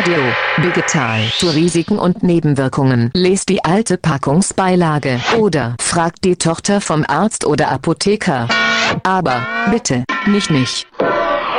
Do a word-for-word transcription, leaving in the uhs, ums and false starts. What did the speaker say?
Video, Vegetal, für Risiken und Nebenwirkungen. Lest die alte Packungsbeilage oder fragt die Tochter vom Arzt oder Apotheker. Aber, bitte, nicht mich.